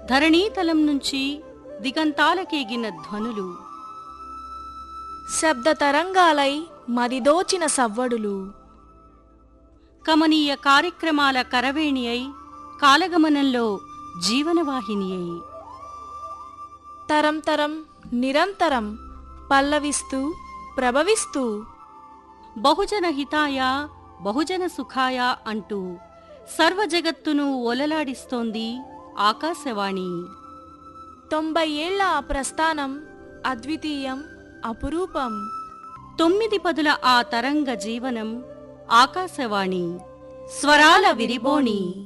ధరణీతలం నుంచి దిగంతాలకేగిన ధ్వనులు, శబ్ద తరంగాలై మదిదోచిన సవ్వడులు, కమనీయ కార్యక్రమాల కరవేణి అయి కాలగమనంలో జీవనవాహిని అయి తరం తరం నిరంతరం పల్లవిస్తూ ప్రభవిస్తూ బహుజన హితాయ బహుజన సుఖాయ అంటూ సర్వజగత్తును ఒలలాడిస్తోంది ఆకాశవాణి. 90 ఏళ్ల ఆ ప్రస్థానం అద్వితీయం, అపురూపం. 9 పదుల ఆ తరంగ జీవనం ఆకాశవాణి, స్వరాల విరిబోణి.